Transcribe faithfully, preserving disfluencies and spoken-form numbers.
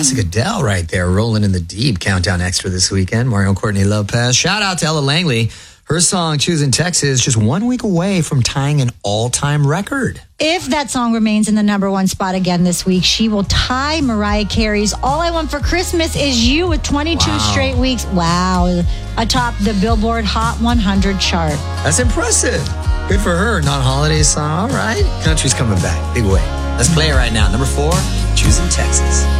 classic Adele right there, rolling in the deep. Countdown Extra this weekend. Mario and Courtney Lopez. Shout out to Ella Langley. Her song, Choosing Texas, just one week away from tying an all-time record. If that song remains in the number one spot again this week, she will tie Mariah Carey's All I Want for Christmas Is You with twenty-two Wow. straight weeks. Wow. Atop the Billboard Hot one hundred chart. That's impressive. Good for her. Non-holiday song. All right. Country's coming back. Big way. Let's play it right now. Number four, Choosing Texas.